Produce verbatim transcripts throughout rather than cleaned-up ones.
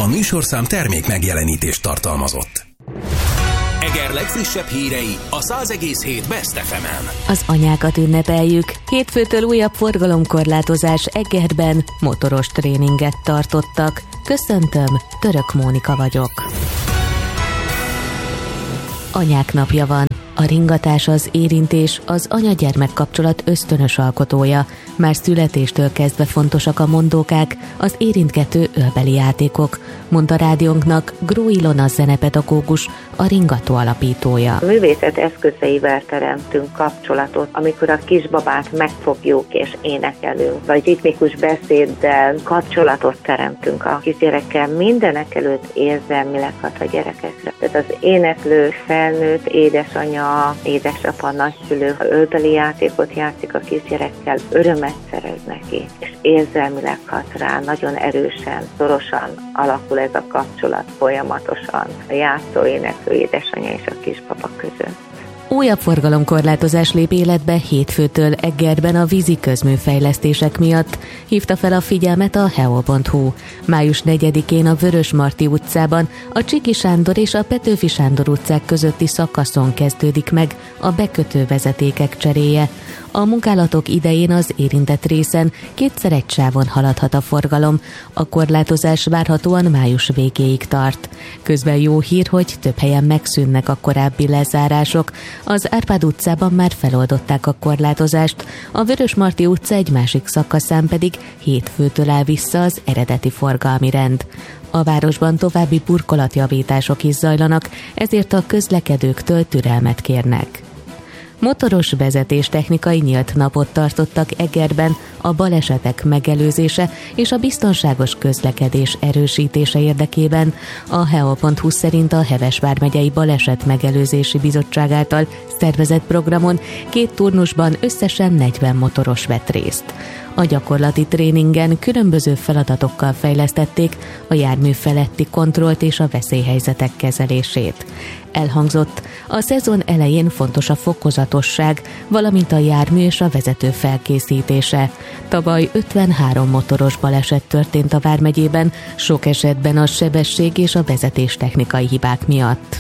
A műsorszám termék megjelenítést tartalmazott. Eger legfrissebb hírei a száz egész hét Best ef emen. Az anyákat ünnepeljük. Hétfőtől újabb forgalomkorlátozás Egerben, motoros tréninget tartottak. Köszöntöm, Török Mónika vagyok. Anyák napja van. A ringatás, az érintés, az anya-gyermek kapcsolat ösztönös alkotója. Már születéstől kezdve fontosak a mondókák, az érintgető ölbeli játékok, mondta rádiónknak Gró Ilona zenepedagógus, a Ringató alapítója. A művészet eszközeivel teremtünk kapcsolatot, amikor a kisbabát megfogjuk és énekelünk, vagy ritmikus beszéddel kapcsolatot teremtünk a kisgyerekkel, mindenek előtt érzelmileg hat a gyerekekre. Tehát az éneklő, felnőtt, édesanya, édesapa, nagyszülő, ha ölbeli játékot játszik a kisgyerekkel, örömet szerez neki, és érzelmileg hat rá, nagyon erősen, szorosan alakul ez a kapcsolat folyamatosan a játszó, éneklő édesanyja és a kisbaba között. Újabb forgalomkorlátozás lép életbe hétfőtől Egerben a vízi közműfejlesztések miatt, hívta fel a figyelmet a heo pont hu. május negyedikén a Vörösmarty utcában, a Csiki Sándor és a Petőfi Sándor utcák közötti szakaszon kezdődik meg a bekötő vezetékek cseréje. A munkálatok idején az érintett részen kétszer egy sávon haladhat a forgalom, a korlátozás várhatóan május végéig tart. Közben jó hír, hogy több helyen megszűnnek a korábbi lezárások. Az Árpád utcában már feloldották a korlátozást, a Vörösmarty utca egy másik szakaszán pedig hétfőtől áll vissza az eredeti forgalmi rend. A városban további burkolatjavítások is zajlanak, ezért a közlekedőktől türelmet kérnek. Motoros vezetéstechnikai nyílt napot tartottak Egerben a balesetek megelőzése és a biztonságos közlekedés erősítése érdekében. A heo pont hu szerint a Heves vármegyei Baleset Megelőzési Bizottság által szervezett programon két turnusban összesen negyven motoros vett részt. A gyakorlati tréningen különböző feladatokkal fejlesztették a jármű feletti kontrollt és a veszélyhelyzetek kezelését. Elhangzott, a szezon elején fontos a fokozatosság, valamint a jármű és a vezető felkészítése. Tavaly ötvenhárom motoros baleset történt a vármegyében, sok esetben a sebesség és a vezetéstechnikai hibák miatt.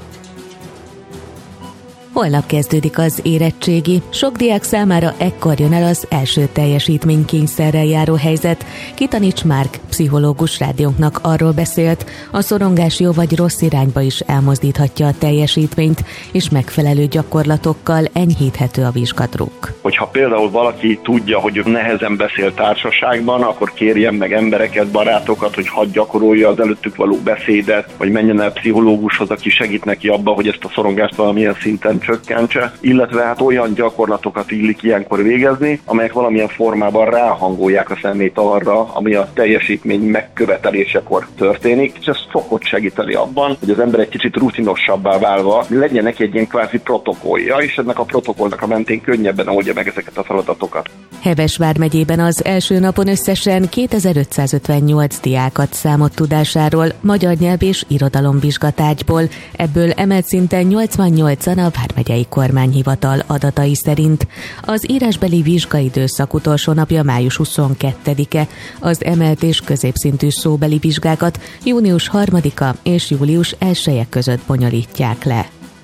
Holnap kezdődik az érettségi. Sok diák számára ekkor jön el az első teljesítménykényszerrel járó helyzet. Kitanics Márk pszichológus rádiónknak arról beszélt, a szorongás jó vagy rossz irányba is elmozdíthatja a teljesítményt, és megfelelő gyakorlatokkal enyhíthető a vizsgadruk. Hogyha például valaki tudja, hogy nehezen beszél társaságban, akkor kérjen meg embereket, barátokat, hogy hadd gyakorolja az előttük való beszédet, vagy menjen el pszichológushoz, aki segít neki abba, hogy ezt a szorongást valamilyen szinten csökkentse, illetve hát olyan gyakorlatokat illik ilyenkor végezni, amelyek valamilyen formában ráhangolják a szemét arra, ami a teljesítmény megkövetelésekor történik, és ez szokott segíteni abban, hogy az ember egy kicsit rutinosabbá válva legyen neki egy ilyen kvázi protokollja, és ennek a protokollnak a mentén könnyebben oldja meg ezeket a feladatokat. Heves vármegyében az első napon összesen kétezer-ötszázötvennyolc diákat számolt tudásáról magyar nyelv és irodalomvizsgatárgyból, ebből emelt szinten nyolcvannyolcan a vármegyei kormányhivatal adatai szerint. Az írásbeli vizsgaidőszak utolsó napja május huszonkettedike, az emelt és középszintű szóbeli vizsgákat június harmadika és július elseje között bonyolítják le.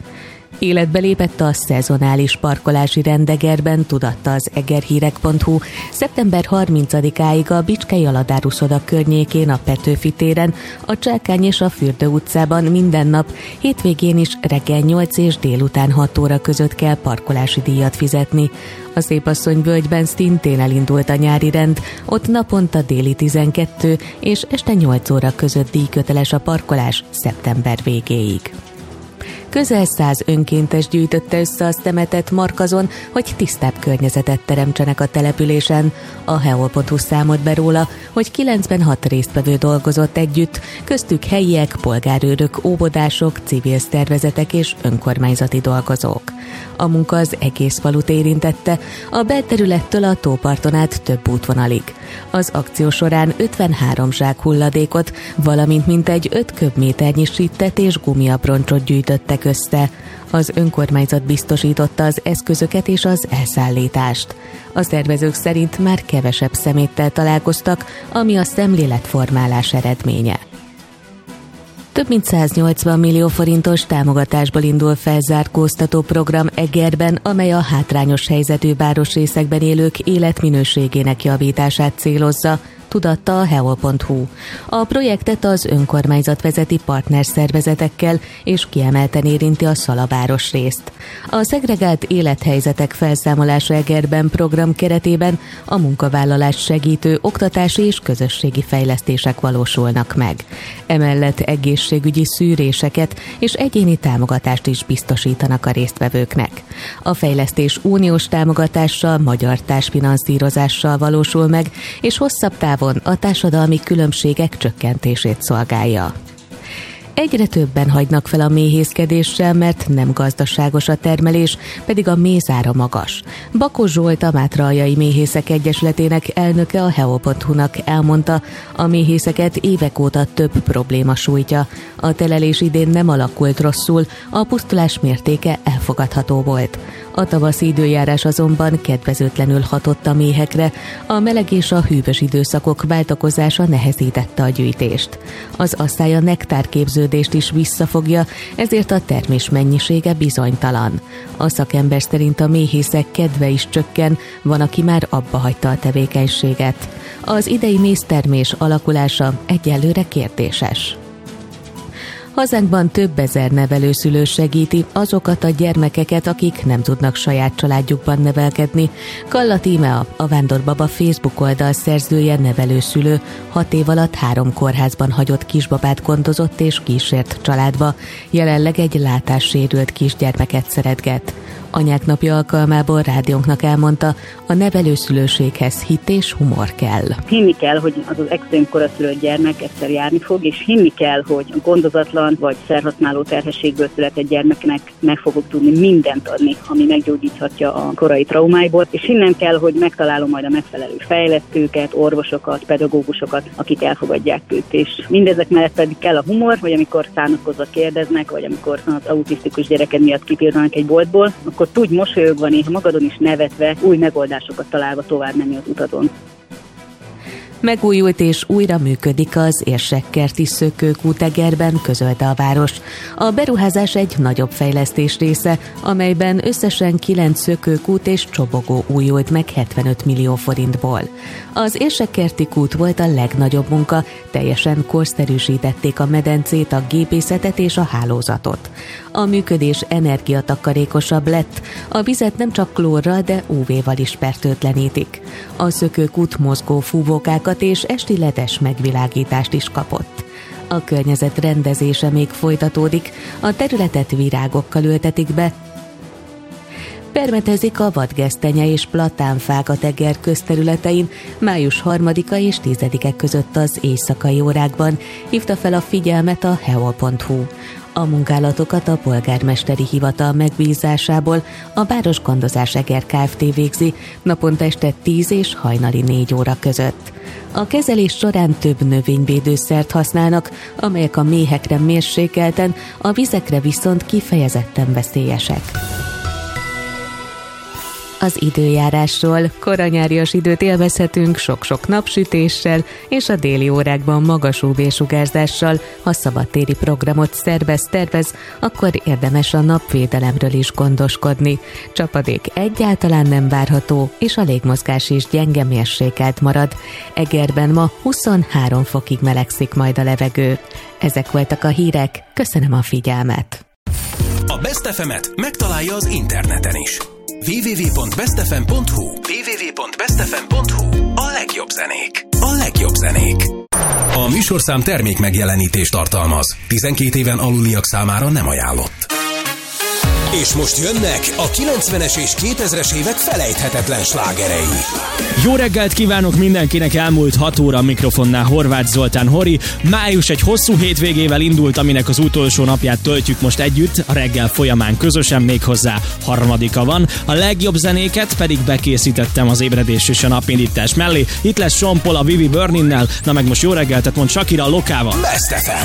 Életbe lépett a szezonális parkolási rend Egerben, tudatta az egerhírek pont hu. szeptember harmincadikáig a Bicskei Aladár uszoda környékén, a Petőfi téren, a Csákány és a Fürdő utcában minden nap, hétvégén is reggel nyolc és délután hat óra között kell parkolási díjat fizetni. A Szépasszony völgyben szintén elindult a nyári rend, ott naponta déli tizenkettő és este nyolc óra között díjköteles a parkolás szeptember végéig. Közel száz önkéntes gyűjtötte össze a szemetet Markazon, hogy tisztább környezetet teremtsenek a településen. A heo pont hu számolt be róla, hogy kilencvenhat résztvevő dolgozott együtt, köztük helyiek, polgárőrök, óvodások, civil szervezetek és önkormányzati dolgozók. A munka az egész falut érintette, a belterülettől a tóparton át több útvonalig. Az akció során ötvenhárom zsák hulladékot, valamint mintegy öt köbméternyi sittet és gumiabroncsot gyűjtöttek össze. Az önkormányzat biztosította az eszközöket és az elszállítást. A szervezők szerint már kevesebb szeméttel találkoztak, ami a szemléletformálás eredménye. Több mint száznyolcvan millió forintos támogatásból indul felzárkóztató program Egerben, amely a hátrányos helyzetű városrészekben élők életminőségének javítását célozza, tudatta a heo pont hu. A projektet az önkormányzat vezeti partnerszervezetekkel, és kiemelten érinti a Szala városrészt. A szegregált élethelyzetek felszámolása Egerben program keretében a munkavállalást segítő oktatási és közösségi fejlesztések valósulnak meg. Emellett egészségügyi szűréseket és egyéni támogatást is biztosítanak a résztvevőknek. A fejlesztés uniós támogatással, magyar társfinanszírozással valósul meg, és hosszabb távon a társadalmi különbségek csökkentését szolgálja. Egyre többen hagynak fel a méhészkedéssel, mert nem gazdaságos a termelés, pedig a mézára magas. Bakos Zsolt, a Mátraaljai Méhészek Egyesületének elnöke a heo pont hu-nak elmondta, a méhészeket évek óta több probléma sújtja. A telelés idén nem alakult rosszul, a pusztulás mértéke elfogadható volt. A tavaszi időjárás azonban kedvezőtlenül hatott a méhekre, a meleg és a hűvös időszakok váltakozása nehezítette a gyűjtést. Az asszály a nektárképződést is visszafogja, ezért a termés mennyisége bizonytalan. A szakember szerint a méhészek kedve is csökken, van, aki már abba hagyta a tevékenységet. Az idei méztermés alakulása egyelőre kérdéses. Hazánkban több ezer nevelőszülő segíti azokat a gyermekeket, akik nem tudnak saját családjukban nevelkedni. Kalla Tímea, a Vándorbaba Facebook oldal szerzője, nevelőszülő, hat év alatt három kórházban hagyott kisbabát gondozott és kísért családba. Jelenleg egy látássérült kisgyermeket szeretget. Anyák napja alkalmából rádiónknak elmondta, a nevelőszülőséghez hit és humor kell. Hinni kell, hogy az az extrém koraszülött gyermek egyszer járni fog, és hinni kell, hogy a gondozatlan vagy szerhasználó terhességből született gyermeknek meg fogok tudni mindent adni, ami meggyógyíthatja a korai traumáiból, és hinnem kell, hogy megtalálom majd a megfelelő fejlesztőket, orvosokat, pedagógusokat, akik elfogadják őt. És mindezek mellett pedig kell a humor, hogy amikor szánakozva kérdeznek, vagy amikor az autisztikus gyereked miatt kipirranak egy boltból, akkor tudj mosolyogva, néha magadon is nevetve, új megoldásokat találva tovább menni az utadon. Megújult és újra működik az Érsekkerti szökőkút Egerben, közölte a város. A beruházás egy nagyobb fejlesztés része, amelyben összesen kilenc szökőkút és csobogó újult meg hetvenöt millió forintból. Az Érsekkerti kút volt a legnagyobb munka, teljesen korszerűsítették a medencét, a gépészetet és a hálózatot. A működés energiatakarékosabb lett, a vizet nem csak klórral, de ú vé-val is fertőtlenítik. A szökőkút mozgó fúvókákat és esti ledes megvilágítást is kapott. A környezet rendezése még folytatódik, a területet virágokkal ültetik be, permetezik a vadgesztenye és platánfák Eger közterületein május harmadika és tizedike között az éjszakai órákban, hívta fel a figyelmet a heo pont hu. A munkálatokat a polgármesteri hivatal megbízásából a Városgondozás Eger Kft. Végzi naponta este tíz és hajnali négy óra között. A kezelés során több növényvédőszert használnak, amelyek a méhekre mérsékelten, a vizekre viszont kifejezetten veszélyesek. Az időjárásról: koranyárias időt élvezhetünk sok-sok napsütéssel, és a déli órákban magas ú vé-sugárzással. Ha szabadtéri programot szervez-tervez, akkor érdemes a napvédelemről is gondoskodni. Csapadék egyáltalán nem várható, és a légmozgás is gyenge mérsékelt marad. Egerben ma huszonhárom fokig melegszik majd a levegő. Ezek voltak a hírek, köszönöm a figyelmet! A Best ef emet megtalálja az interneten is. double-u double-u double-u pont best f m pont hu double-u double-u double-u pont best f m pont hu A legjobb zenék. A legjobb zenék. A műsorszám termék megjelenítést tartalmaz. tizenkét éven aluliak számára nem ajánlott. És most jönnek a kilencvenes és kétezres évek felejthetetlen slágerei. Jó reggelt kívánok mindenkinek, elmúlt hat óra, mikrofonnál Horváth Zoltán Hori. Május egy hosszú hétvégével indult, aminek az utolsó napját töltjük most együtt, a reggel folyamán közösen, méghozzá harmadika van. A legjobb zenéket pedig bekészítettem az ébredés és a napindítás mellé. Itt lesz Sean Paul a Vivi Burninnel, na meg most jó reggeltet mond Shakira a Lokával. Best ef em.